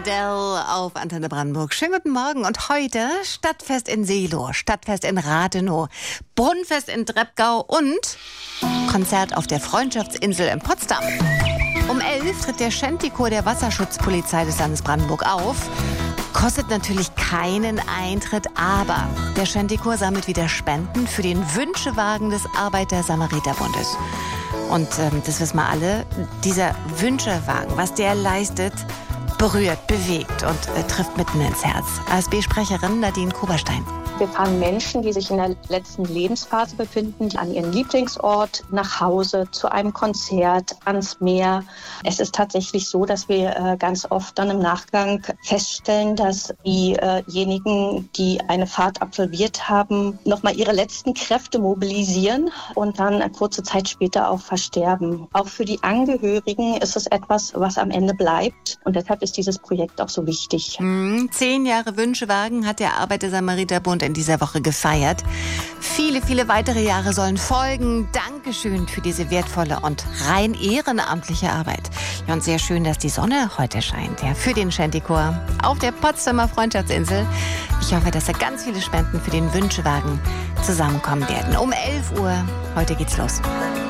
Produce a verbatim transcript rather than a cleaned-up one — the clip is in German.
Adele auf Antenne Brandenburg. Schönen guten Morgen. Und heute Stadtfest in Seelow, Stadtfest in Rathenow, Brunnenfest in Treppgau und Konzert auf der Freundschaftsinsel in Potsdam. Um elf tritt der Shantychor der Wasserschutzpolizei des Landes Brandenburg auf. Kostet natürlich keinen Eintritt, aber der Shantychor sammelt wieder Spenden für den Wünschewagen des Arbeiter-Samariter-Bundes. Und ähm, das wissen wir alle, dieser Wünschewagen, was der leistet, berührt, bewegt und äh, trifft mitten ins Herz. A S B-Sprecherin Nadine Koberstein. Wir fahren Menschen, die sich in der letzten Lebensphase befinden, an ihren Lieblingsort, nach Hause, zu einem Konzert, ans Meer. Es ist tatsächlich so, dass wir äh, ganz oft dann im Nachgang feststellen, dass diejenigen, die eine Fahrt absolviert haben, nochmal ihre letzten Kräfte mobilisieren und dann eine kurze Zeit später auch versterben. Auch für die Angehörigen ist es etwas, was am Ende bleibt. Und deshalb ist dieses Projekt auch so wichtig. Mhm. Zehn Jahre Wünschewagen hat der Arbeiter-Samariter-Bund in dieser Woche gefeiert. Viele, viele weitere Jahre sollen folgen. Dankeschön für diese wertvolle und rein ehrenamtliche Arbeit. Ja, und sehr schön, dass die Sonne heute scheint. Ja, für den Shantychor auf der Potsdamer Freundschaftsinsel. Ich hoffe, dass da ganz viele Spenden für den Wünschewagen zusammenkommen werden. Um elf Uhr. Heute geht's los.